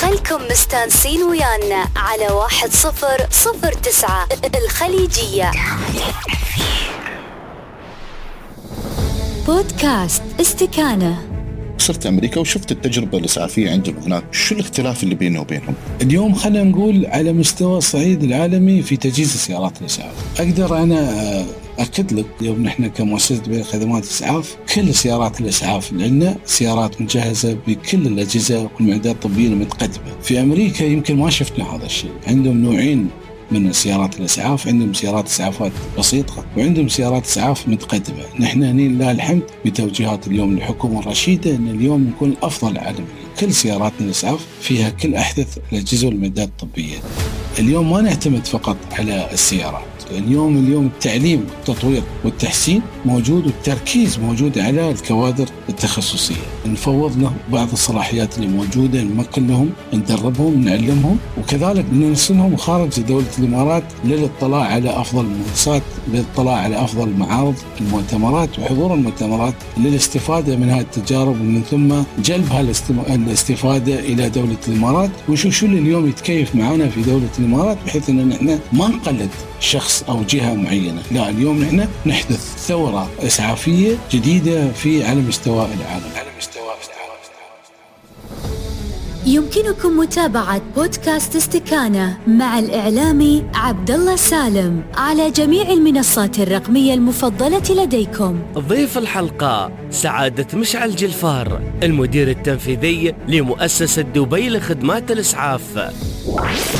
خلكم مستانسين ويانا على 1009 الخليجية. بودكاست استكانة. صرت أمريكا وشفت التجربة الإسعافية عندهم هناك، شو الاختلاف اللي بينه وبينهم؟ اليوم خلينا نقول على مستوى الصعيد العالمي في تجهيز سيارات الإسعاف، أقدر أنا أكد لك اليوم نحن كمؤسسة دبي خدمات الإسعاف كل سيارات الإسعاف لنا سيارات مجهزة بكل الأجهزة والمعدات الطبية المتقدمة. في أمريكا يمكن ما شفنا هذا الشيء، عندهم نوعين من سيارات الإسعاف، عندهم سيارات إسعافات بسيطة وعندهم سيارات إسعاف متقدمة. نحن هني لله الحمد بتوجيهات اليوم الحكومة الرشيدة أن اليوم نكون الأفضل عالميا، كل سياراتنا الإسعاف فيها كل أحدث الأجهزة والمعدات الطبية. اليوم ما نعتمد فقط على السيارات، اليوم التعليم والتطوير والتحسين موجود، والتركيز موجود على الكوادر التخصصية. نفوض لهم بعض الصلاحيات اللي موجودة، نمكن لهم، ندربهم، نعلمهم، وكذلك نرسلهم خارج دولة الإمارات للاطلاع على أفضل المنصات، للاطلاع على أفضل معارض المؤتمرات وحضور المؤتمرات للاستفادة من هذه التجارب، ومن ثم جلب الاستفادة إلى دولة الإمارات. وشو اللي اليوم يتكيف معنا في دولة الإمارات، بحيث أن نحن ما نقلد شخص أو جهة معينة، لا، اليوم نحن نحدث ثورة إسعافية جديدة على مستوى العالم. يمكنكم متابعة بودكاست استكانة مع الإعلامي عبد الله سالم على جميع المنصات الرقمية المفضلة لديكم. ضيف الحلقة سعادة مشعل جلفار، المدير التنفيذي لمؤسسة دبي لخدمات الإسعاف.